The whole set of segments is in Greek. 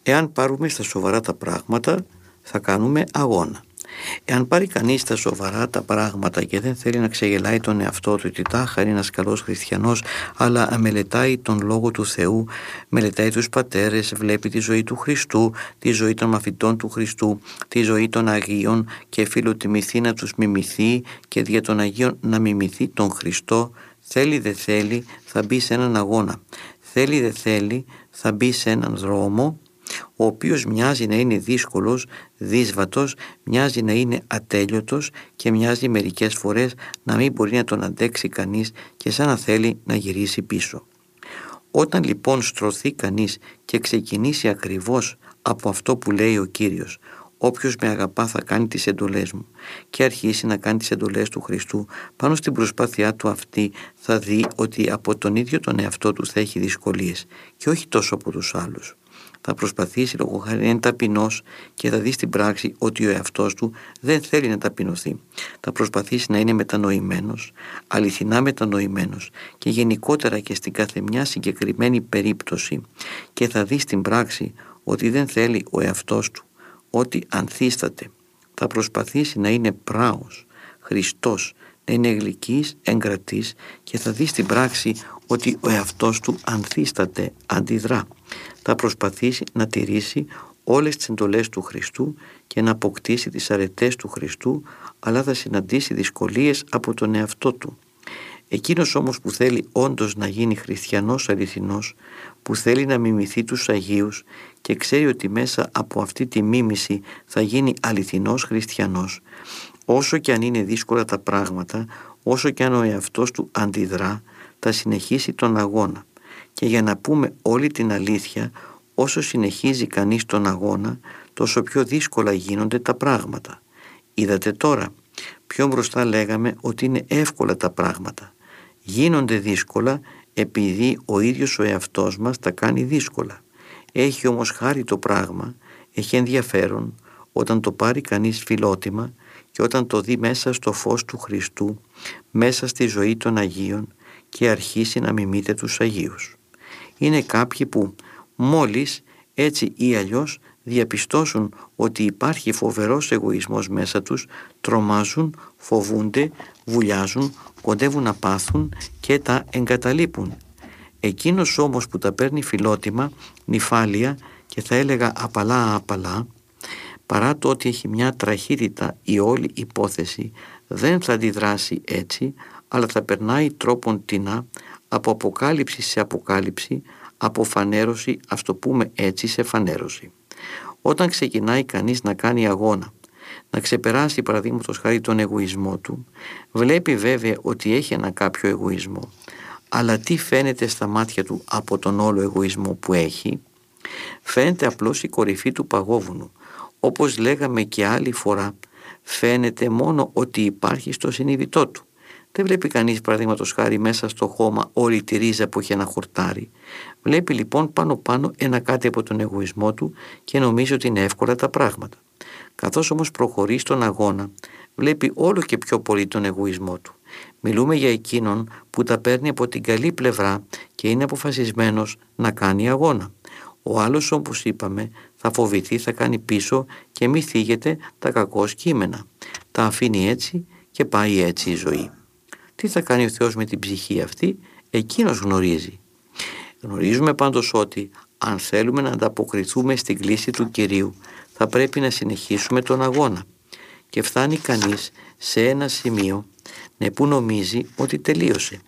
Εάν πάρουμε στα σοβαρά τα πράγματα, θα κάνουμε αγώνα. Εάν πάρει κανείς τα σοβαρά τα πράγματα και δεν θέλει να ξεγελάει τον εαυτό του ότι τάχα είναι ένας καλός χριστιανός, αλλά μελετάει τον Λόγο του Θεού, μελετάει τους πατέρες, βλέπει τη ζωή του Χριστού, τη ζωή των μαθητών του Χριστού, τη ζωή των Αγίων και φιλοτιμηθεί να τους μιμηθεί και δια των Αγίων να μιμηθεί τον Χριστό, θέλει δε θέλει θα μπει σε έναν αγώνα. Θέλει δε θέλει θα μπει σε έναν δρόμο ο οποίος μοιάζει να είναι δύσκολος, δύσβατος, μοιάζει να είναι ατέλειωτος και μοιάζει μερικές φορές να μην μπορεί να τον αντέξει κανείς και σαν να θέλει να γυρίσει πίσω. Όταν λοιπόν στρωθεί κανείς και ξεκινήσει ακριβώς από αυτό που λέει ο Κύριος, όποιος με αγαπά θα κάνει τις εντολές μου, και αρχίσει να κάνει τις εντολές του Χριστού, πάνω στην προσπάθειά του αυτή θα δει ότι από τον ίδιο τον εαυτό του θα έχει δυσκολίες και όχι τόσο από τους άλλους. Θα προσπαθήσει λόγω χάρη να είναι ταπεινός και θα δει στην πράξη ότι ο εαυτός του δεν θέλει να ταπεινωθεί. Θα προσπαθήσει να είναι μετανοημένος, αληθινά μετανοημένος και γενικότερα και στην καθεμιά συγκεκριμένη περίπτωση, και θα δει στην πράξη ότι δεν θέλει ο εαυτός του, ότι ανθίσταται. Θα προσπαθήσει να είναι πράος, Χριστός, να είναι γλυκής, εγκρατής, και θα δει στην πράξη ότι ο εαυτός του ανθίσταται, αντιδρά. Θα προσπαθήσει να τηρήσει όλες τις εντολές του Χριστού και να αποκτήσει τις αρετές του Χριστού, αλλά θα συναντήσει δυσκολίες από τον εαυτό του. Εκείνος όμως που θέλει όντως να γίνει χριστιανός αληθινός, που θέλει να μιμηθεί τους Αγίους και ξέρει ότι μέσα από αυτή τη μίμηση θα γίνει αληθινός χριστιανός, όσο και αν είναι δύσκολα τα πράγματα, όσο και αν ο εαυτός του αντιδρά, θα συνεχίσει τον αγώνα. Και για να πούμε όλη την αλήθεια, όσο συνεχίζει κανείς τον αγώνα, τόσο πιο δύσκολα γίνονται τα πράγματα. Είδατε τώρα, πιο μπροστά λέγαμε ότι είναι εύκολα τα πράγματα. Γίνονται δύσκολα επειδή ο ίδιος ο εαυτός μας τα κάνει δύσκολα. Έχει όμως χάρη το πράγμα, έχει ενδιαφέρον όταν το πάρει κανείς φιλότιμα και όταν το δει μέσα στο φως του Χριστού, μέσα στη ζωή των Αγίων και αρχίσει να μιμείται τους Αγίους. Είναι κάποιοι που μόλις έτσι ή αλλιώς διαπιστώσουν ότι υπάρχει φοβερός εγωισμός μέσα τους, τρομάζουν, φοβούνται, βουλιάζουν, κοντεύουν να πάθουν και τα εγκαταλείπουν. Εκείνος όμως που τα παίρνει φιλότιμα, νυφάλια και θα έλεγα απαλά, παρά το ότι έχει μια τραχύτητα η όλη υπόθεση, δεν θα αντιδράσει έτσι, αλλά θα περνάει τρόπον τινά από αποκάλυψη σε αποκάλυψη, από φανέρωση, ας το πούμε έτσι, σε φανέρωση. Όταν ξεκινάει κανείς να κάνει αγώνα, να ξεπεράσει παραδείγματος χάρη τον εγωισμό του, βλέπει βέβαια ότι έχει ένα κάποιο εγωισμό, αλλά τι φαίνεται στα μάτια του από τον όλο εγωισμό που έχει? Φαίνεται απλώς η κορυφή του παγόβουνου. Όπως λέγαμε και άλλη φορά, φαίνεται μόνο ότι υπάρχει στο συνείδητό του. Δεν βλέπει κανείς παραδείγματος χάρη μέσα στο χώμα όλη τη ρίζα που έχει ένα χορτάρι. Βλέπει λοιπόν πάνω ένα κάτι από τον εγωισμό του και νομίζει ότι είναι εύκολα τα πράγματα. Καθώς όμως προχωρεί στον αγώνα, βλέπει όλο και πιο πολύ τον εγωισμό του. Μιλούμε για εκείνον που τα παίρνει από την καλή πλευρά και είναι αποφασισμένος να κάνει αγώνα. Ο άλλος, όπως είπαμε, θα φοβηθεί, θα κάνει πίσω και μη θίγεται τα κακώς κείμενα. Τα αφήνει έτσι και πάει έτσι η ζωή. Τι θα κάνει ο Θεός με την ψυχή αυτή? Εκείνος γνωρίζει. Γνωρίζουμε πάντως ότι αν θέλουμε να ανταποκριθούμε στην κλήση του Κυρίου, θα πρέπει να συνεχίσουμε τον αγώνα. Και φτάνει κανείς σε ένα σημείο που νομίζει ότι τελείωσε.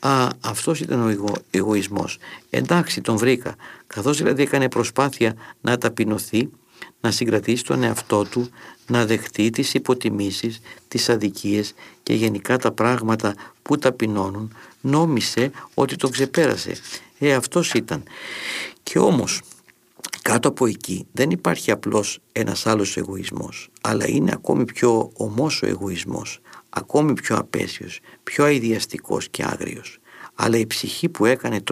Αυτός ήταν ο εγωισμός. Εντάξει, τον βρήκα. Καθώς δηλαδή έκανε προσπάθεια να ταπεινωθεί, να συγκρατήσει τον εαυτό του, να δεχτεί τις υποτιμήσεις, τις αδικίες και γενικά τα πράγματα που ταπεινώνουν, νόμισε ότι τον ξεπέρασε. Αυτός ήταν. Και όμως κάτω από εκεί δεν υπάρχει απλώς ένας άλλος εγωισμός, αλλά είναι ακόμη πιο ομός ο εγωισμός, ακόμη πιο απέσιος, πιο αηδιαστικός και άγριος. Αλλά η ψυχή που έκανε